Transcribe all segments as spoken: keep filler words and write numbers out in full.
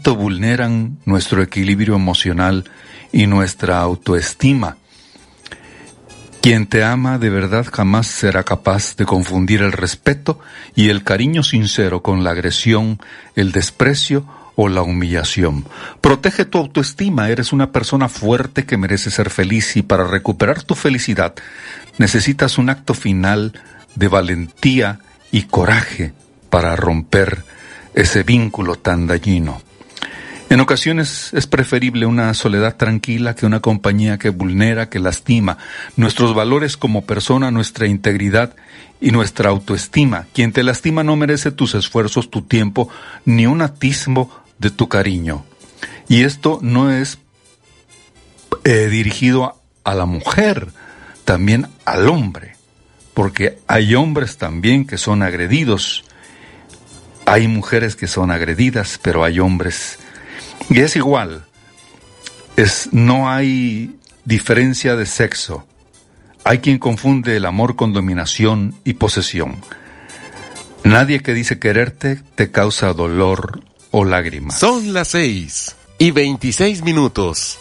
vulneran nuestro equilibrio emocional y nuestra autoestima. Quien te ama de verdad jamás será capaz de confundir el respeto y el cariño sincero con la agresión, el desprecio o la humillación. Protege tu autoestima, eres una persona fuerte que merece ser feliz, y para recuperar tu felicidad necesitas un acto final de valentía y coraje para romper ese vínculo tan dañino. En ocasiones es preferible una soledad tranquila que una compañía que vulnera, que lastima nuestros valores como persona, nuestra integridad y nuestra autoestima. Quien te lastima no merece tus esfuerzos, tu tiempo, ni un atisbo de tu cariño. Y esto no es eh, dirigido a, a la mujer, también al hombre, porque hay hombres también que son agredidos, hay mujeres que son agredidas, pero hay hombres. Y es igual, es, no hay diferencia de sexo. Hay quien confunde el amor con dominación y posesión. Nadie que dice quererte te causa dolor o lágrimas. Son las seis y veintiséis minutos.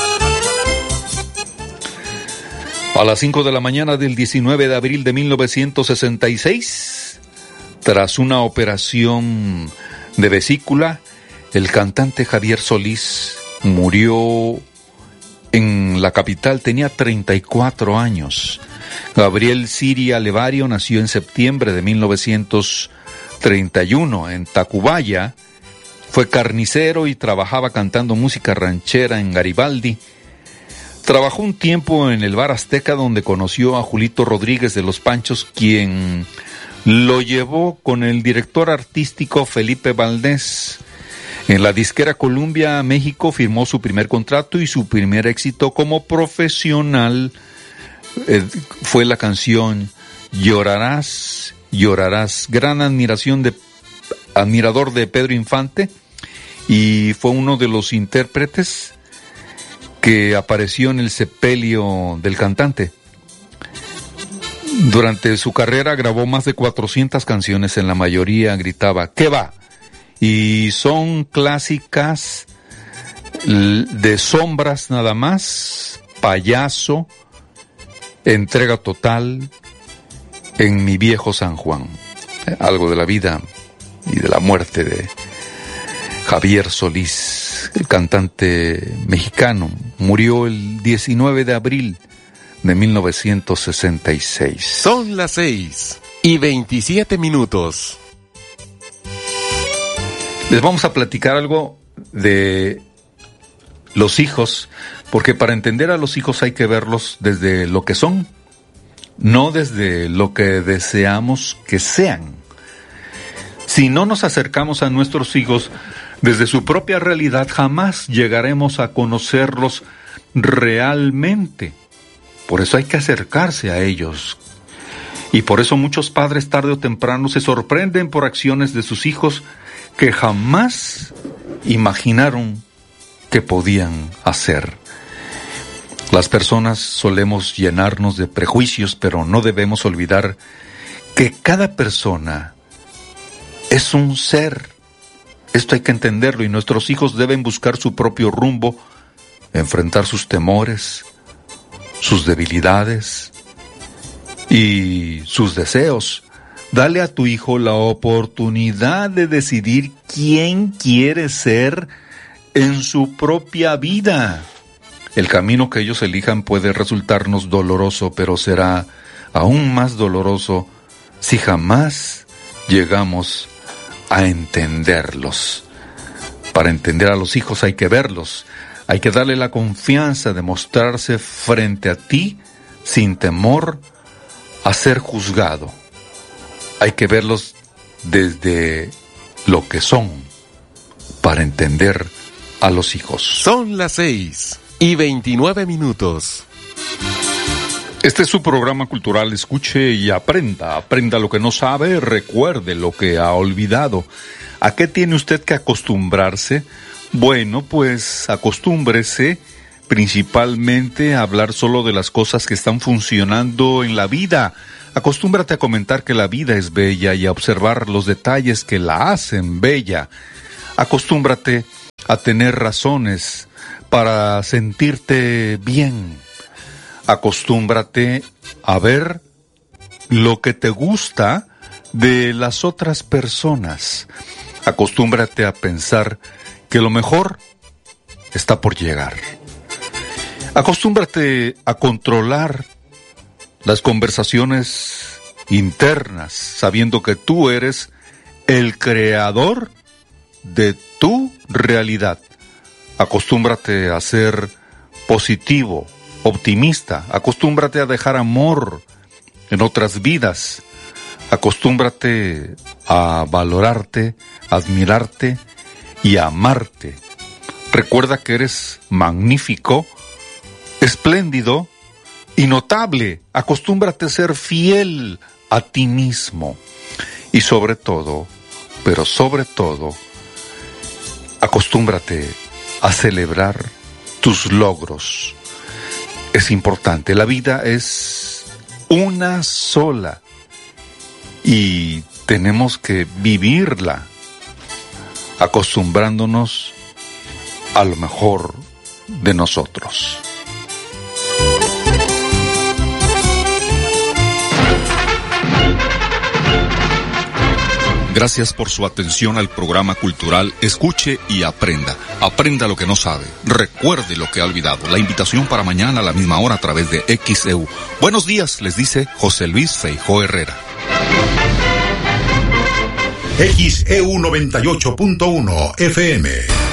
A las cinco de la mañana del diecinueve de abril de mil novecientos sesenta y seis, tras una operación de vesícula, el cantante Javier Solís murió en la capital, tenía treinta y cuatro años. Gabriel Siria Levario nació en septiembre de mil novecientos treinta y uno en Tacubaya. Fue carnicero y trabajaba cantando música ranchera en Garibaldi. Trabajó un tiempo en el Bar Azteca, donde conoció a Julito Rodríguez de Los Panchos, quien lo llevó con el director artístico Felipe Valdés. En la disquera Columbia México firmó su primer contrato y su primer éxito como profesional eh, fue la canción Llorarás, Llorarás. Gran admiración de, admirador de Pedro Infante, y fue uno de los intérpretes que apareció en el sepelio del cantante. Durante su carrera grabó más de cuatrocientas canciones, en la mayoría gritaba ¿qué va? Y son clásicas de Sombras nada más, Payaso, Entrega total, En mi viejo San Juan. Algo de la vida y de la muerte de Javier Solís, el cantante mexicano. Murió el diecinueve de abril de mil novecientos sesenta y seis. Son las seis y veintisiete minutos. Les vamos a platicar algo de los hijos, porque para entender a los hijos hay que verlos desde lo que son, no desde lo que deseamos que sean. Si no nos acercamos a nuestros hijos desde su propia realidad, jamás llegaremos a conocerlos realmente. Por eso hay que acercarse a ellos. Y por eso muchos padres tarde o temprano se sorprenden por acciones de sus hijos que jamás imaginaron que podían hacer. Las personas solemos llenarnos de prejuicios, pero no debemos olvidar que cada persona es un ser. Esto hay que entenderlo, y nuestros hijos deben buscar su propio rumbo, enfrentar sus temores, sus debilidades y sus deseos. Dale a tu hijo la oportunidad de decidir quién quiere ser en su propia vida. El camino que ellos elijan puede resultarnos doloroso, pero será aún más doloroso si jamás llegamos a entenderlos. Para entender a los hijos hay que verlos, hay que darle la confianza de mostrarse frente a ti sin temor a ser juzgado. Hay que verlos desde lo que son para entender a los hijos. Son las seis y veintinueve minutos. Este es su programa cultural. Escuche y aprenda. Aprenda lo que no sabe, recuerde lo que ha olvidado. ¿A qué tiene usted que acostumbrarse? Bueno, pues acostúmbrese principalmente a hablar solo de las cosas que están funcionando en la vida. Acostúmbrate a comentar que la vida es bella y a observar los detalles que la hacen bella. Acostúmbrate a tener razones para sentirte bien. Acostúmbrate a ver lo que te gusta de las otras personas. Acostúmbrate a pensar que lo mejor está por llegar. Acostúmbrate a controlar las conversaciones internas, sabiendo que tú eres el creador de tu realidad. Acostúmbrate a ser positivo, optimista. Acostúmbrate a dejar amor en otras vidas. Acostúmbrate a valorarte, admirarte y amarte. Recuerda que eres magnífico, espléndido y notable. Acostúmbrate a ser fiel a ti mismo. Y sobre todo, pero sobre todo, acostúmbrate a celebrar tus logros. Es importante, la vida es una sola y tenemos que vivirla acostumbrándonos a lo mejor de nosotros. Gracias por su atención al programa cultural Escuche y Aprenda. Aprenda lo que no sabe. Recuerde lo que ha olvidado. La invitación para mañana a la misma hora a través de X E U. Buenos días, les dice José Luis Feijó Herrera. X E U noventa y ocho punto uno F M.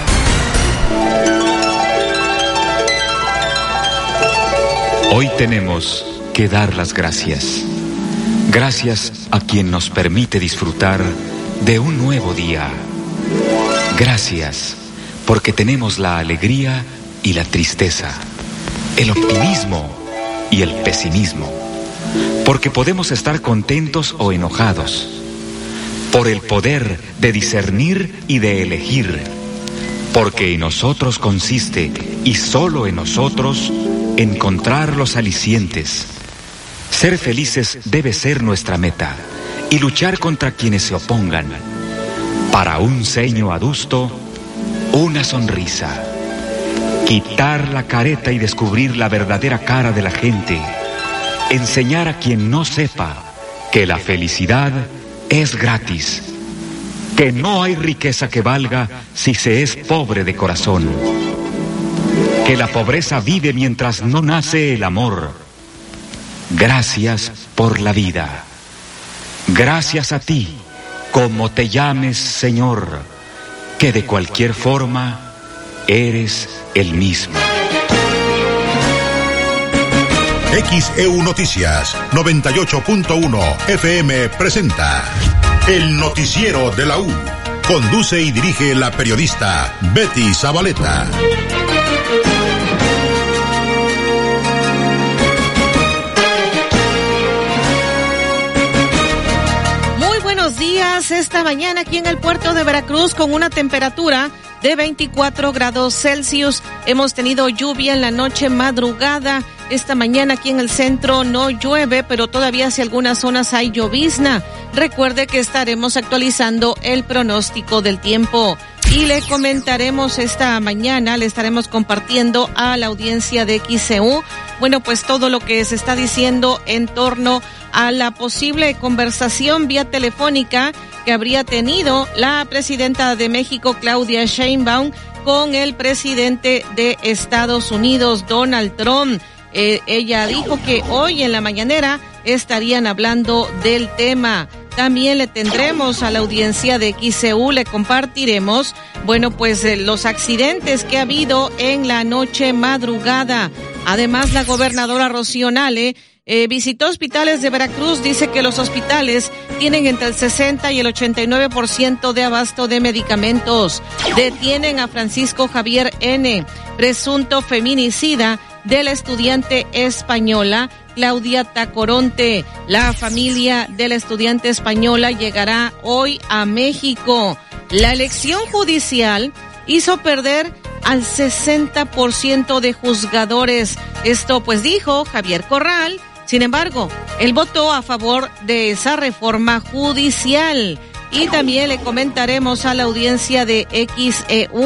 Hoy tenemos que dar las gracias. Gracias a quien nos permite disfrutar de un nuevo día. Gracias porque tenemos la alegría y la tristeza, el optimismo y el pesimismo, porque podemos estar contentos o enojados, por el poder de discernir y de elegir, porque en nosotros consiste, y solo en nosotros, encontrar los alicientes. Ser felices debe ser nuestra meta y luchar contra quienes se opongan. Para un ceño adusto, una sonrisa. Quitar la careta y descubrir la verdadera cara de la gente. Enseñar a quien no sepa que la felicidad es gratis. Que no hay riqueza que valga si se es pobre de corazón. Que la pobreza vive mientras no nace el amor. Gracias por la vida. Gracias a ti, como te llames, Señor, que de cualquier forma eres el mismo. X E U Noticias noventa y ocho punto uno F M presenta El Noticiero de la U. Conduce y dirige la periodista Betty Zabaleta. Días esta mañana aquí en el puerto de Veracruz con una temperatura de veinticuatro grados Celsius. Hemos tenido lluvia en la noche madrugada. Esta mañana aquí en el centro no llueve, pero todavía hacia algunas zonas hay llovizna. Recuerde que estaremos actualizando el pronóstico del tiempo. Y le comentaremos esta mañana, le estaremos compartiendo a la audiencia de X E U, bueno, pues todo lo que se está diciendo en torno a la posible conversación vía telefónica que habría tenido la presidenta de México, Claudia Sheinbaum, con el presidente de Estados Unidos, Donald Trump. Eh, ella dijo que hoy en la mañanera estarían hablando del tema. También le tendremos a la audiencia de X E U, le compartiremos, bueno, pues eh, los accidentes que ha habido en la noche madrugada. Además, la gobernadora Rocío Nale eh, visitó hospitales de Veracruz, dice que los hospitales tienen entre el sesenta y el ochenta y nueve por ciento de abasto de medicamentos. Detienen a Francisco Javier N., presunto feminicida de la estudiante española Claudia Tacoronte. La familia de la estudiante española llegará hoy a México. La elección judicial hizo perder al sesenta por ciento de juzgadores. Esto pues dijo Javier Corral. Sin embargo, él votó a favor de esa reforma judicial. Y también le comentaremos a la audiencia de X E U,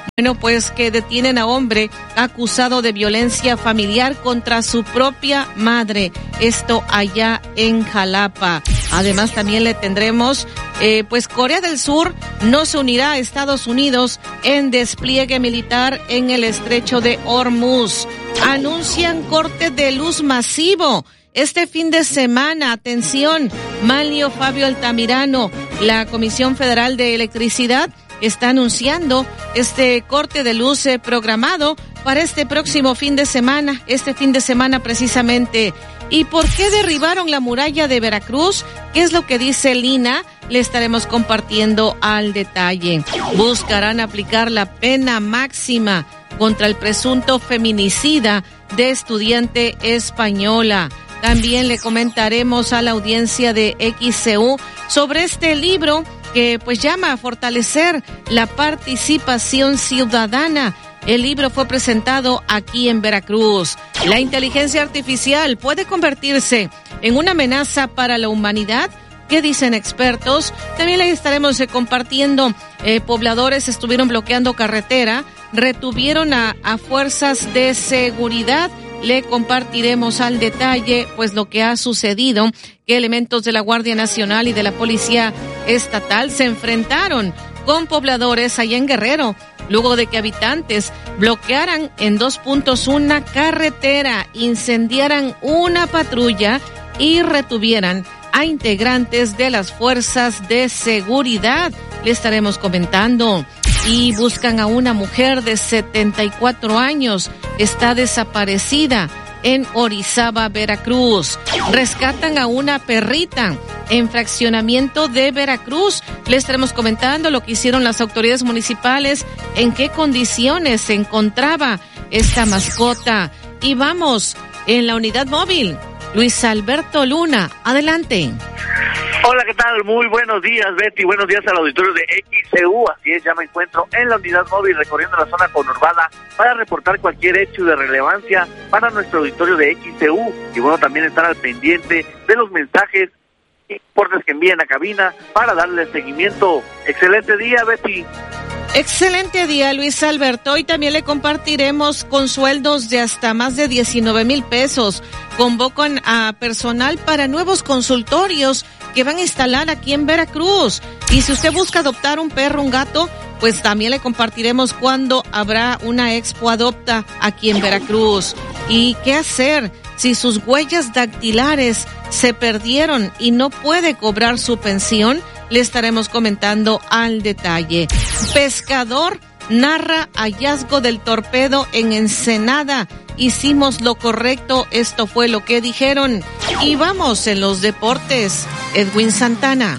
Bueno, pues que detienen a hombre acusado de violencia familiar contra su propia madre. Esto allá en Jalapa. Además, también le tendremos, eh, pues Corea del Sur no se unirá a Estados Unidos en despliegue militar en el estrecho de Hormuz. Anuncian corte de luz masivo este fin de semana. Atención, Manlio Fabio Altamirano, la Comisión Federal de Electricidad está anunciando este corte de luz eh, programado para este próximo fin de semana, este fin de semana precisamente. ¿Y por qué derribaron la muralla de Veracruz? ¿Qué es lo que dice Lina? Le estaremos compartiendo al detalle. Buscarán aplicar la pena máxima contra el presunto feminicida de estudiante española. También le comentaremos a la audiencia de X C U sobre este libro que pues llama a fortalecer la participación ciudadana. El libro fue presentado aquí en Veracruz. La inteligencia artificial puede convertirse en una amenaza para la humanidad. ¿Qué dicen expertos? También le estaremos eh, compartiendo. Eh, pobladores estuvieron bloqueando carretera, retuvieron a, a fuerzas de seguridad. Le compartiremos al detalle pues lo que ha sucedido, que elementos de la Guardia Nacional y de la Policía Estatal se enfrentaron con pobladores allá en Guerrero, luego de que habitantes bloquearan en dos puntos una carretera, incendiaran una patrulla y retuvieran a integrantes de las fuerzas de seguridad. Le estaremos comentando. Y buscan a una mujer de setenta y cuatro años, está desaparecida en Orizaba, Veracruz. Rescatan a una perrita en fraccionamiento de Veracruz. Le estaremos comentando lo que hicieron las autoridades municipales, en qué condiciones se encontraba esta mascota. Y vamos en la unidad móvil. Luis Alberto Luna, adelante. Hola, ¿qué tal? Muy buenos días, Betty. Buenos días al auditorio de X C U. Así es, ya me encuentro en la unidad móvil recorriendo la zona conurbada para reportar cualquier hecho de relevancia para nuestro auditorio de X C U. Y bueno, también estar al pendiente de los mensajes y reportes que envíen a cabina para darle seguimiento. Excelente día, Betty. Excelente día, Luis Alberto. Y también le compartiremos con sueldos de hasta más de diecinueve mil pesos. Convocan a personal para nuevos consultorios que van a instalar aquí en Veracruz. Y si usted busca adoptar un perro, un gato, pues también le compartiremos cuándo habrá una expo adopta aquí en Veracruz. ¿Y qué hacer si sus huellas dactilares se perdieron y no puede cobrar su pensión? Le estaremos comentando al detalle. Pescador narra hallazgo del torpedo en Ensenada. Hicimos lo correcto, esto fue lo que dijeron. Y vamos en los deportes. Edwin Santana.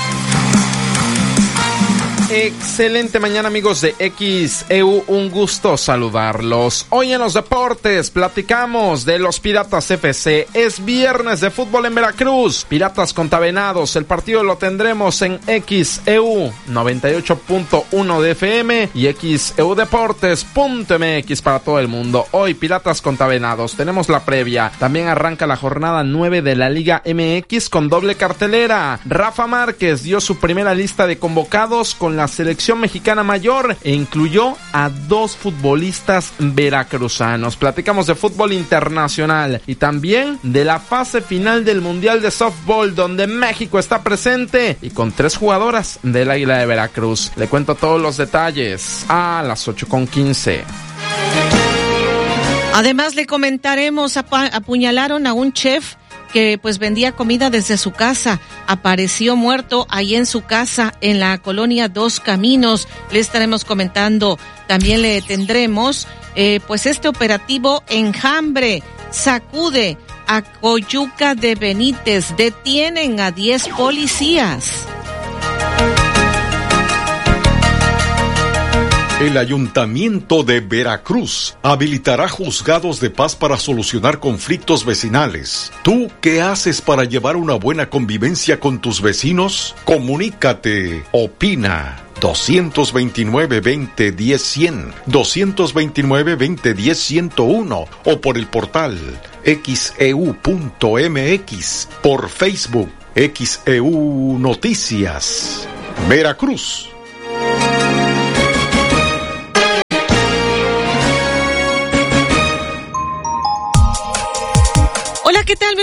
Excelente mañana, amigos de X E U, un gusto saludarlos. Hoy en los deportes platicamos de los Piratas F C. Es viernes de fútbol en Veracruz. Piratas contra Venados. El partido lo tendremos en X E U noventa y ocho punto uno de F M y X E U Deportes punto M X para todo el mundo. Hoy Piratas contra Venados. Tenemos la previa. También arranca la jornada nueve de la Liga M X con doble cartelera. Rafa Márquez dio su primera lista de convocados con la selección mexicana mayor e incluyó a dos futbolistas veracruzanos. Platicamos de fútbol internacional y también de la fase final del Mundial de Softball, donde México está presente y con tres jugadoras del Águila de Veracruz. Le cuento todos los detalles a las ocho con quince. Además le comentaremos, ap- apuñalaron a un chef que pues vendía comida desde su casa. Apareció muerto ahí en su casa en la colonia Dos Caminos. Le estaremos comentando. También le tendremos eh, pues este operativo Enjambre. Sacude a Coyuca de Benítez. Detienen a diez policías. El Ayuntamiento de Veracruz habilitará juzgados de paz para solucionar conflictos vecinales. ¿Tú qué haces para llevar una buena convivencia con tus vecinos? Comunícate, opina. dos veintinueve, veinte, diez, cien, dos veintinueve, veinte, diez, ciento uno o por el portal X E U punto M X, por Facebook X E U Noticias. Veracruz.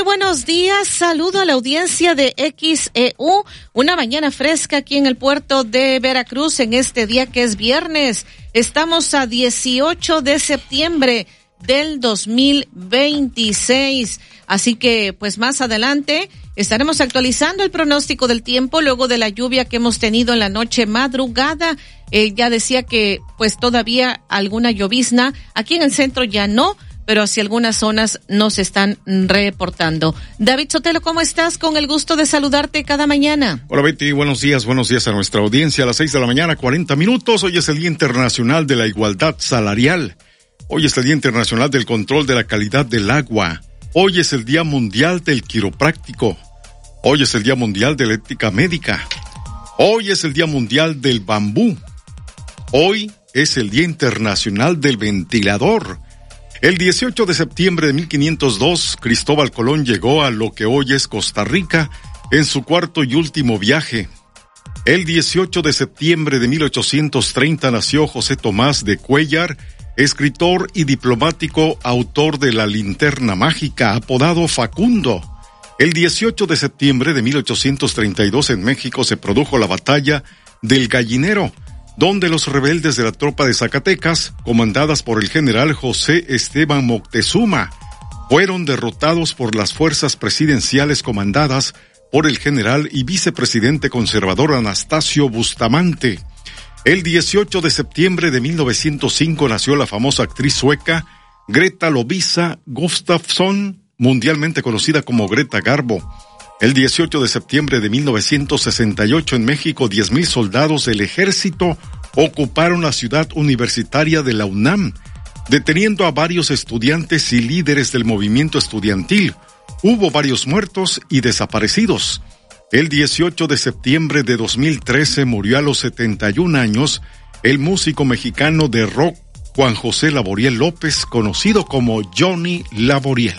buenos días. Saludo a la audiencia de X E U. Una mañana fresca aquí en el puerto de Veracruz en este día que es viernes. Estamos a dieciocho de septiembre del dos mil veintiséis. Así que, pues más adelante estaremos actualizando el pronóstico del tiempo luego de la lluvia que hemos tenido en la noche madrugada. Eh, ya decía que, pues todavía alguna llovizna. Aquí en el centro ya no, pero hacia algunas zonas nos están reportando. David Sotelo, ¿cómo estás? Con el gusto de saludarte cada mañana. Hola Betty, buenos días, buenos días a nuestra audiencia. A las seis de la mañana, cuarenta minutos. Hoy es el Día Internacional de la Igualdad Salarial. Hoy es el Día Internacional del Control de la Calidad del Agua. Hoy es el Día Mundial del Quiropráctico. Hoy es el Día Mundial de la Ética Médica. Hoy es el Día Mundial del Bambú. Hoy es el Día Internacional del Ventilador. El dieciocho de septiembre de mil quinientos dos, Cristóbal Colón llegó a lo que hoy es Costa Rica en su cuarto y último viaje. El dieciocho de septiembre de mil ochocientos treinta nació José Tomás de Cuéllar, escritor y diplomático, autor de La Linterna Mágica, apodado Facundo. El dieciocho de septiembre de mil ochocientos treinta y dos en México se produjo la batalla del Gallinero, donde los rebeldes de la tropa de Zacatecas, comandadas por el general José Esteban Moctezuma, fueron derrotados por las fuerzas presidenciales comandadas por el general y vicepresidente conservador Anastasio Bustamante. El dieciocho de septiembre de mil novecientos cinco nació la famosa actriz sueca Greta Lovisa Gustafsson, mundialmente conocida como Greta Garbo. El dieciocho de septiembre de mil novecientos sesenta y ocho en México, diez mil soldados del ejército ocuparon la ciudad universitaria de la UNAM, deteniendo a varios estudiantes y líderes del movimiento estudiantil. Hubo varios muertos y desaparecidos. El dieciocho de septiembre de dos mil trece murió a los setenta y un años el músico mexicano de rock Juan José Laboriel López, conocido como Johnny Laboriel.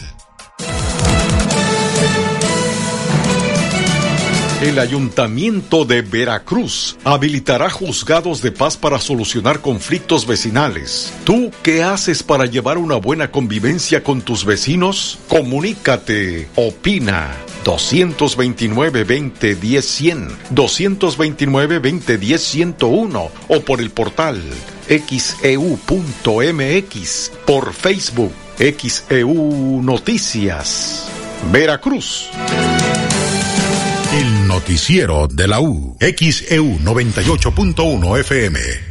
El Ayuntamiento de Veracruz habilitará juzgados de paz para solucionar conflictos vecinales. ¿Tú qué haces para llevar una buena convivencia con tus vecinos? Comunícate, opina. dos veintinueve, veinte, diez, cien, dos veintinueve, veinte, diez, ciento uno o por el portal X E U punto M X, por Facebook X E U Noticias. Veracruz. El noticiero de la U, X E U noventa y ocho punto uno F M.